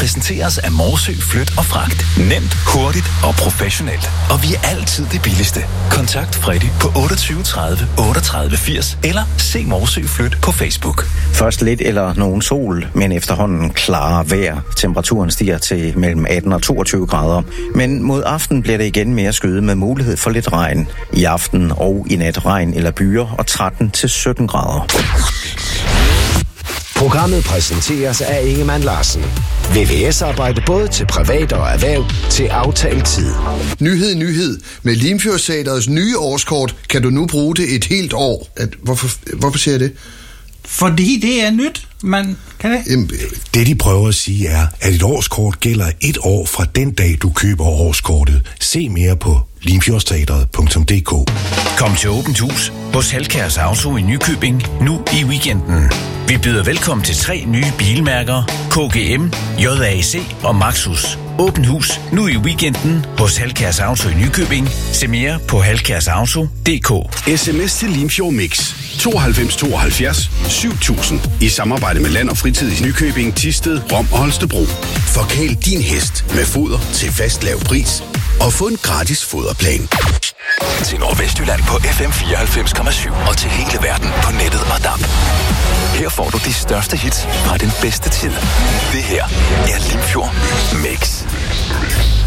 præsenteres af Morsø Flyt og Fragt. Nemt, hurtigt og professionelt. Og vi er altid det billigste. Kontakt Freddy på 28 30 38 80 eller se Morsø Flyt på Facebook. Først lidt eller nogen sol, men efterhånden klarere vejr. Temperaturen stiger til mellem 18 og 22 grader. Men mod aften bliver det igen mere skyet med mulighed for lidt regn. I aften og i nat regn eller byer og 13 til 17 grader. Programmet præsenteres af Ingemann Larsen. VVS-arbejde både til privat og erhverv til aftalt tid. Nyhed. Med Limfjordsteatrets nye årskort kan du nu bruge det et helt år. Hvorfor siger jeg det? Fordi det er nyt, man kan det. Jamen, det de prøver at sige er, at et årskort gælder et år fra den dag, du køber årskortet. Se mere på limfjordsteatret.dk. Kom til Åbent Hus hos Halkærs Auto i Nykøbing nu i weekenden. Vi byder velkommen til 3 nye bilmærker, KGM, JAC og Maxus. Åbent Hus nu i weekenden hos Halkærs Auto i Nykøbing. Se mere på halkærsauto.dk. SMS til Limfjord Mix 92 72 7000 i samarbejde med Land og Fritid i Nykøbing, Thisted, Rom og Holstebro. Forkæl din hest med foder til fast lav pris og få en gratis foderplan. Til Nordvestjylland på FM 94,7 og til hele verden på nettet og DAB. Her får du de største hits fra den bedste tid. Det her er Limfjord Mix.